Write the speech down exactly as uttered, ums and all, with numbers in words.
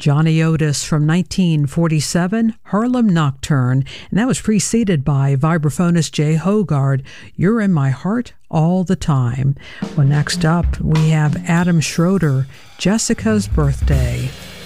Johnny Otis from nineteen forty-seven, Harlem Nocturne, and that was preceded by vibraphonist Jay Hogard, You're in My Heart All the Time. Well, next up, we have Adam Schroeder, Jessica's Birthday.